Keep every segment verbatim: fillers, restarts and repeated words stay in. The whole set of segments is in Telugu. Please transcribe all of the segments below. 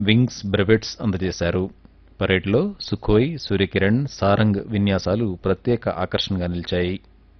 వింగ్స్ బ్రెవెట్స్ అందజేశారు. పరేడ్లో సుఖోయ్, సూర్యకిరణ్, సారంగ్ విన్యాసాలు ప్రత్యేక ఆకర్షణగా నిలిచాయి.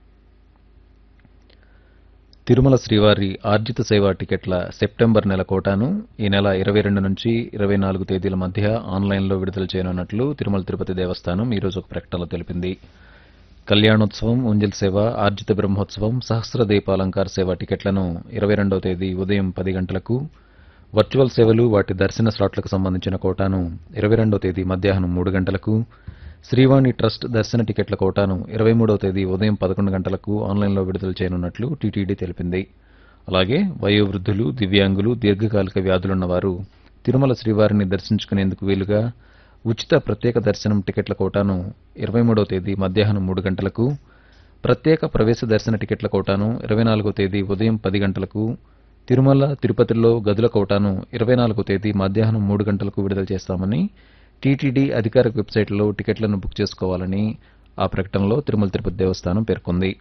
తిరుమల శ్రీవారి ఆర్జిత సేవా టికెట్ల సెప్టెంబర్ నెల కోటాను ఈ నెల ఇరవై రెండు నుంచి ఇరవై నాలుగు తేదీల మధ్య ఆన్లైన్లో విడుదల చేయనున్నట్లు తిరుమల తిరుపతి దేవస్థానం ఈరోజు ఒక ప్రకటనలో తెలిపింది. కళ్యాణోత్సవం, ఉంజల్ సేవ, ఆర్జిత బ్రహ్మోత్సవం, సహస్ర దీపాలంకార సేవ టికెట్లను ఇరవై రెండవ తేదీ ఉదయం పది గంటలకు, వర్చువల్ సేవలు వాటి దర్శన స్లాట్లకు సంబంధించిన కోటాను ఇరవై రెండవ తేదీ మధ్యాహ్నం మూడు గంటలకు, శ్రీవాణి ట్రస్ట్ దర్శన టికెట్ల కోటాను ఇరవై మూడవ తేదీ ఉదయం పదకొండు గంటలకు ఆన్లైన్లో విడుదల చేయనున్నట్లు టీటీడీ తెలిపింది. అలాగే వయోవృద్ధులు, దివ్యాంగులు, దీర్ఘకాలిక వ్యాధులున్న వారు తిరుమల శ్రీవారిని దర్శించుకునేందుకు వీలుగా ఉచిత ప్రత్యేక దర్శనం టికెట్ల కోటాను ఇరవై మూడవ తేదీ మధ్యాహ్నం మూడు గంటలకు, ప్రత్యేక ప్రవేశ దర్శన టికెట్ల కోటాను ఇరవై నాలుగవ తేదీ ఉదయం పది గంటలకు, తిరుమల తిరుపతిలో గదుల కోటాను ఇరవై నాలుగవ తేదీ మధ్యాహ్నం మూడు గంటలకు విడుదల చేస్తామని టీటీడీ అధికారిక వెబ్సైట్లో టికెట్లను బుక్ చేసుకోవాలని ఆ ప్రకటనలో తిరుమల తిరుపతి దేవస్థానం పేర్కొంది.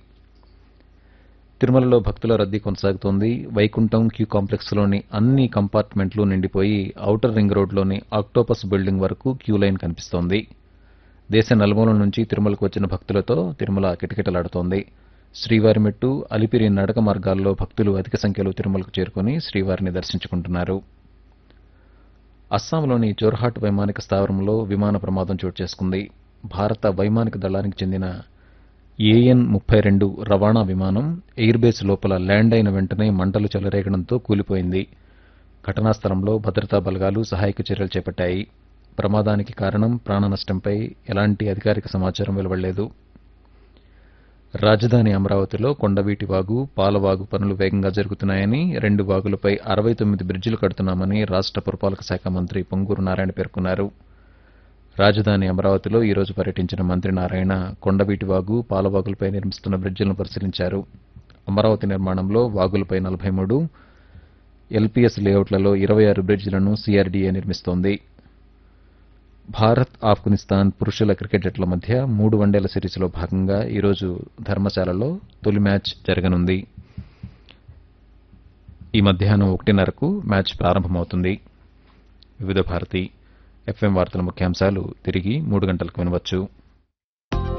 తిరుమలలో భక్తుల రద్దీ కొనసాగుతోంది. వైకుంఠం క్యూ కాంప్లెక్స్లోని అన్ని కంపార్ట్మెంట్లు నిండిపోయి ఔటర్ రింగ్ రోడ్లోని ఆక్టోపస్ బిల్డింగ్ వరకు క్యూ లైన్ కనిపిస్తోంది. దేశ నలుమూలల నుంచి తిరుమలకు వచ్చిన భక్తులతో తిరుమల కిటకిటలాడుతోంది. శ్రీవారిమెట్టు, అలిపిరి నడక మార్గాల్లో భక్తులు అధిక సంఖ్యలో తిరుమలకు చేరుకుని శ్రీవారిని దర్శించుకుంటున్నారు. అస్సాంలోని జోర్హాట్ వైమానిక స్థావరంలో విమాన ప్రమాదం చోటు చేసుకుంది. భారత వైమానిక దళానికి చెందిన ఏఎన్ ముప్పై రెండు రవాణా విమానం ఎయిర్బేస్ లోపల ల్యాండ్ అయిన వెంటనే మంటలు చెలరేగడంతో కూలిపోయింది. ఘటనా స్థలంలో భద్రతా బలగాలు సహాయక చర్యలు చేపట్టాయి. ప్రమాదానికి కారణం, ప్రాణ నష్టంపై ఎలాంటి అధికారిక సమాచారం వెలువడలేదు. రాజధాని అమరావతిలో కొండవీటి వాగు, పాలవాగు పనులు వేగంగా జరుగుతున్నాయని, రెండు వాగులపై అరవై తొమ్మిది బ్రిడ్జిలు కడుతున్నామని రాష్ట్ర పురపాలక శాఖ మంత్రి పొంగూరు నారాయణ పేర్కొన్నారు. రాజధాని అమరావతిలో ఈ రోజు పర్యటించిన మంత్రి నారాయణ కొండవీటి వాగు, పాలవాగులపై నిర్మిస్తున్న బ్రిడ్జిలను పరిశీలించారు. అమరావతి నిర్మాణంలో వాగులపై నలభై మూడు, ఎల్పీఎస్ లేఅవుట్లలో ఇరవై ఆరు బ్రిడ్జిలను సీఆర్డీఏ నిర్మిస్తోంది. భారత్, ఆఫ్ఘనిస్తాన్ పురుషుల క్రికెట్ జట్ల మధ్య మూడు వన్డేల సిరీస్లో భాగంగా ఈరోజు ధర్మశాలలో తొలి మ్యాచ్ జరగనుంది. ఈ మధ్యాహ్నం ఒకటిన్నరకు మ్యాచ్ ప్రారంభమవుతుంది. వివిధ భారతి ఎఫ్ఎం వార్తల ముఖ్యాంశాలు తిరిగి మూడు గంటలకు వినవచ్చు.